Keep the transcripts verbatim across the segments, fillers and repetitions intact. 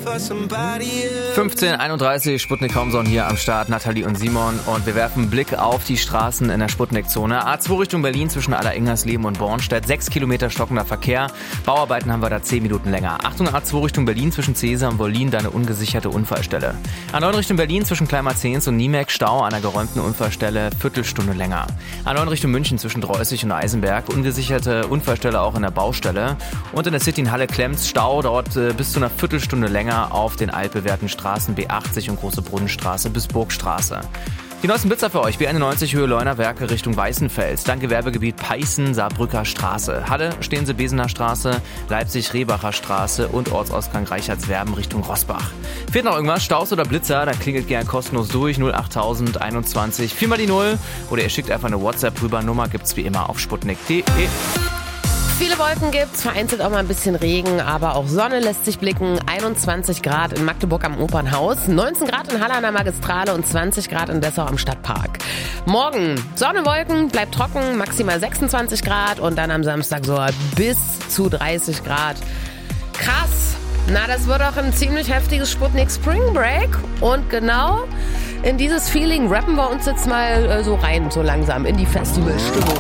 fünfzehn Uhr einunddreißig, Sputnik Homezone hier am Start, Nathalie und Simon. Und wir werfen einen Blick auf die Straßen in der Sputnik-Zone. A zwei Richtung Berlin zwischen Aller-Ingersleben und Bornstedt. sechs Kilometer stockender Verkehr. Bauarbeiten haben wir da zehn Minuten länger. Achtung, A zwei Richtung Berlin zwischen Cäsar und Wollin, da eine ungesicherte Unfallstelle. A neun Richtung Berlin zwischen Kleinmarzens und Niemek, Stau an einer geräumten Unfallstelle, Viertelstunde länger. A neun Richtung München zwischen Dreußig und Eisenberg, ungesicherte Unfallstelle auch in der Baustelle. Und in der City in Halle-Krems, Stau dauert äh, bis zu einer Viertelstunde länger auf den altbewährten Straßen B achtzig und Große Brunnenstraße bis Burgstraße. Die neuesten Blitzer für euch, B einundneunzig Höhe Leuner Werke Richtung Weißenfels, dann Gewerbegebiet Peißen, Saarbrücker Straße. Halle, Stehense-Besener Straße, Leipzig-Rebacher Straße und Ortsausgang Reichardswerben Richtung Rosbach. Fehlt noch irgendwas, Staus oder Blitzer, dann klingelt gern kostenlos durch, null achttausend einundzwanzig, viermal die Null oder ihr schickt einfach eine WhatsApp rüber, Nummer gibt's wie immer auf sputnik punkt de. Viele Wolken gibt's, vereinzelt auch mal ein bisschen Regen, aber auch Sonne lässt sich blicken. einundzwanzig Grad in Magdeburg am Opernhaus, neunzehn Grad in Halle an der Magistrale und zwanzig Grad in Dessau am Stadtpark. Morgen Sonne, Wolken, bleibt trocken, maximal sechsundzwanzig Grad und dann am Samstag so bis zu dreißig Grad. Krass! Na, das wird auch ein ziemlich heftiges Sputnik Spring Break und genau in dieses Feeling rappen wir uns jetzt mal äh, so rein, so langsam in die Festivalstimmung.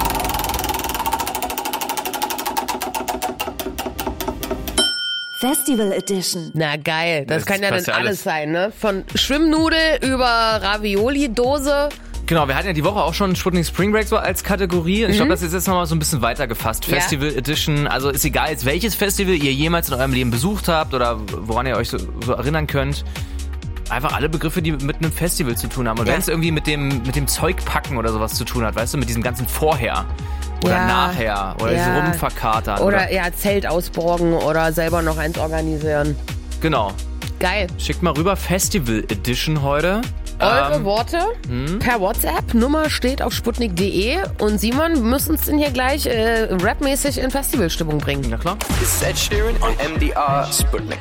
Festival Edition. Na geil, das, das kann ja dann ja alles alles sein, ne? Von Schwimmnudel über Ravioli-Dose. Genau, wir hatten ja die Woche auch schon Sputnik Spring Break so als Kategorie. Und ich glaube, das ist jetzt nochmal so ein bisschen weiter gefasst. Ja. Festival Edition, also ist egal jetzt, welches Festival ihr jemals in eurem Leben besucht habt oder woran ihr euch so, so erinnern könnt. Einfach alle Begriffe, die mit einem Festival zu tun haben. Und Ja. wenn es irgendwie mit dem, mit dem Zeugpacken oder sowas zu tun hat, weißt du, mit diesem ganzen Vorher. Oder Ja. nachher. Oder Ja. diese Rumverkatern. Oder, Oder, ja, Zelt ausborgen oder selber noch eins organisieren. genau. Geil. Schickt mal rüber, Festival Edition heute. Eure Ähm, Worte per WhatsApp. Nummer steht auf sputnik punkt de. Und Simon, wir müssen uns denn hier gleich äh, rapmäßig in Festivalstimmung bringen. Na klar. This is Ed Sheeran on M D R Sputnik.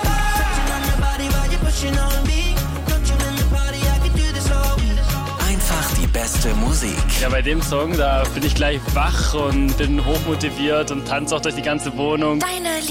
Einfach die beste Musik. Ja, bei dem Song, da bin ich gleich wach und bin hochmotiviert und tanze auch durch die ganze Wohnung. Deine